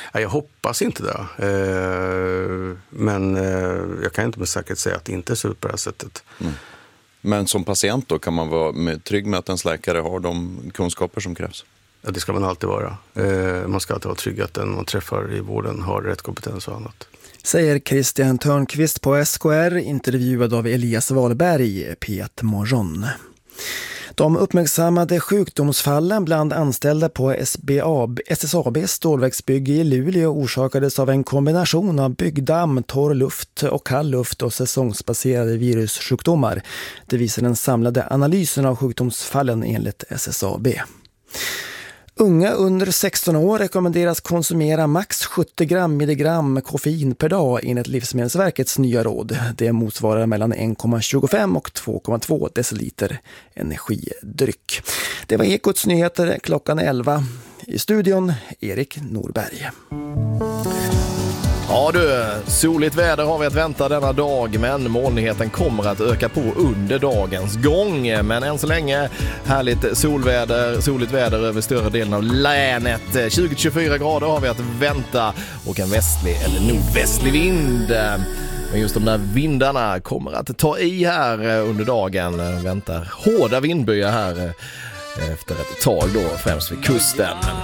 Jag hoppas inte det. Men jag kan inte med säkerhet säga att det inte ser ut på det här sättet. Mm. Men som patient då kan man vara trygg med att ens läkare har de kunskaper som krävs? Ja, det ska man alltid vara. Man ska alltid vara trygg att den man träffar i vården har rätt kompetens och annat. Säger Christian Törnqvist på SKR, intervjuad av Elias Wahlberg, P1 Morgon. De uppmärksammade sjukdomsfallen bland anställda på SSABs stålverksbygge i Luleå orsakades av en kombination av byggdamm, torr luft och kall luft och säsongsbaserade virussjukdomar. Det visar den samlade analysen av sjukdomsfallen enligt SSAB. Unga under 16 år rekommenderas konsumera max 70 milligram koffein per dag enligt Livsmedelsverkets nya råd. Det motsvarar mellan 1,25 och 2,2 deciliter energidryck. Det var Ekots nyheter klockan 11. I studion Erik Norberg. Ja du, soligt väder har vi att vänta denna dag, men molnigheten kommer att öka på under dagens gång. Men än så länge härligt soligt väder över större delen av länet. 20-24 grader har vi att vänta och en västlig eller nordvästlig vind. Men just de där vindarna kommer att ta i här under dagen. Väntar hårda vindbyar här efter ett tag då, främst vid kusten.